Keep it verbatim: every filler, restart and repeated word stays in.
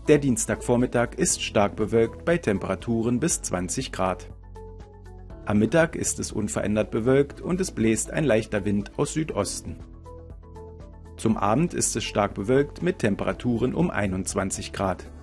Der Dienstagvormittag ist stark bewölkt bei Temperaturen bis zwanzig Grad. Am Mittag ist es unverändert bewölkt und es bläst ein leichter Wind aus Südosten. Zum Abend ist es stark bewölkt mit Temperaturen um einundzwanzig Grad.